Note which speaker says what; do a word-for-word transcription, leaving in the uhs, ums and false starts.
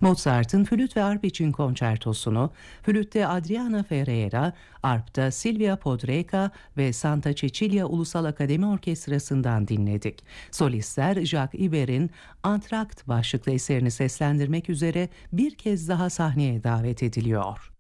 Speaker 1: Mozart'ın flüt ve arp için konçertosunu, flütte Adriana Ferreira, arpta Silvia Podreca ve Santa Cecilia Ulusal Akademi Orkestrası'ndan dinledik. Solistler Jacques Iber'in Antrakt başlıklı eserini seslendirmek üzere bir kez daha sahneye davet ediliyor.